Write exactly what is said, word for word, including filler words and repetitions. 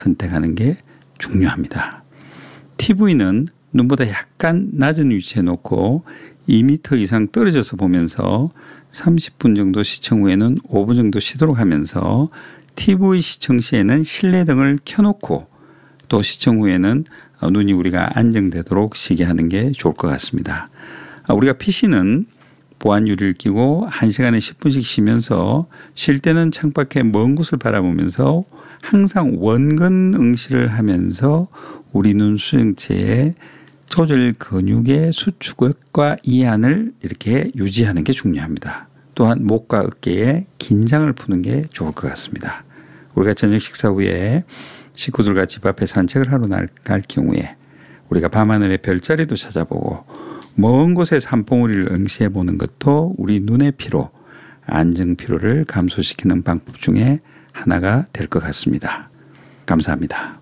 선택하는 게 중요합니다. 티비는 눈보다 약간 낮은 위치에 놓고 이 미터 이상 떨어져서 보면서 삼십 분 정도 시청 후에는 오 분 정도 쉬도록 하면서 티비 시청 시에는 실내등을 켜놓고 또 시청 후에는 눈이 우리가 안정되도록 쉬게 하는 게 좋을 것 같습니다. 우리가 피시는 보안 유리를 끼고 한 시간에 십 분씩 쉬면서 쉴 때는 창밖에 먼 곳을 바라보면서 항상 원근 응시를 하면서 우리 눈 수정체의 조절 근육의 수축과 이완을 이렇게 유지하는 게 중요합니다. 또한 목과 어깨에 긴장을 푸는 게 좋을 것 같습니다. 우리가 저녁 식사 후에 식구들과 집 앞에 산책을 하러 갈 경우에 우리가 밤하늘의 별자리도 찾아보고 먼 곳에 산봉우리를 응시해 보는 것도 우리 눈의 피로, 안정 피로를 감소시키는 방법 중에 하나가 될 것 같습니다. 감사합니다.